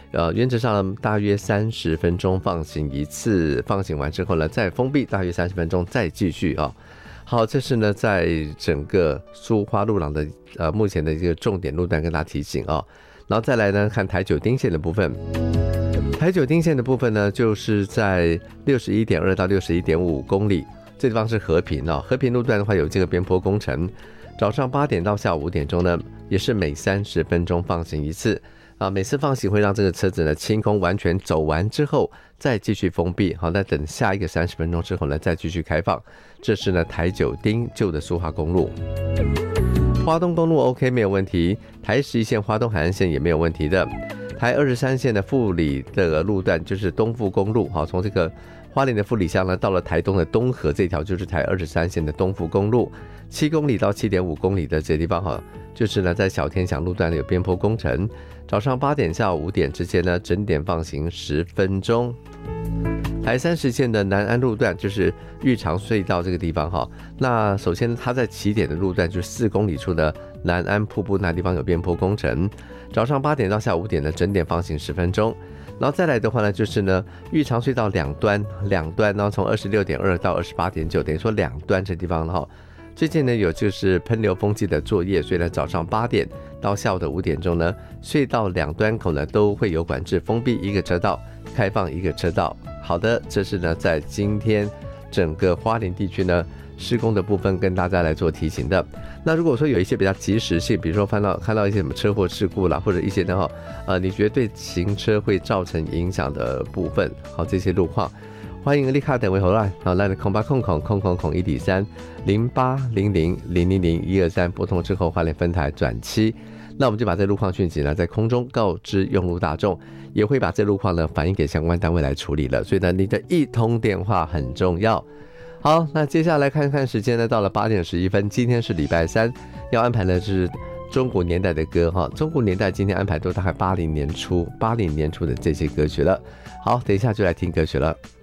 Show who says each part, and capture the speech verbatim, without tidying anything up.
Speaker 1: 呃，原则上大约三十分钟放行一次，放行完之后呢，再封闭大约三十分钟，再继续啊、哦。好，这是呢在整个苏花路廊的呃目前的一个重点路段跟大家提醒啊、哦。然后再来呢看台九丁线的部分，台九丁线的部分呢，就是在 六十一点二 到 六十一点五 公里，这地方是和平哦。和平路段的话有这个边坡工程，早上八点到下午五点钟呢，也是每三十分钟放行一次。啊，每次放行会让这个车子呢清空，完全走完之后再继续封闭。好，那等下一个三十分钟之后呢，再继续开放。这是呢台九丁旧的苏花公路，花东公路 OK 没有问题，台十一线花东海岸线也没有问题的。台二十三线的富里的路段就是东富公路，好，从这个花莲的富里乡呢，到了台东的东河这条就是台二十三线的东富公路，七公里到 七点五公里的这地方哈，就是呢在小天祥路段有边坡工程，早上八点下午五点之间呢整点放行十分钟。台三十线的南安路段就是玉长隧道这个地方哈，那首先它在起点的路段就是四公里处的南安瀑布那地方有边坡工程，早上八点到下午五点的整点放行十分钟。然后再来的话呢，就是呢玉长隧道两端两端，然后从 二十六点二 到 二十八点九， 等于说两端这地方哈。最近呢有就是喷流风机的作业，所以呢早上八点到下午的五点钟呢，隧道两端口呢都会有管制，封闭一个车道，开放一个车道。好的，这是呢在今天整个花莲地区呢施工的部分跟大家来做提醒的。那如果说有一些比较及时性，比如说看到看到一些什么车祸事故啦，或者一些呢呃你觉得对行车会造成影响的部分，好，这些路况，欢迎立刻等为后来，好，来空八空空空空空一底三零八零零零零零一二三拨通之后，花莲分台转七。那我们就把这路况讯息呢在空中告知用路大众，也会把这路况呢反映给相关单位来处理了。所以呢，你的一通电话很重要。好，那接下来看看时间呢，到了八点十一分，今天是礼拜三，要安排的是中国年代的歌哈。中国年代今天安排都大概八零年初、八零年初的这些歌曲了。好，等一下就来听歌曲了。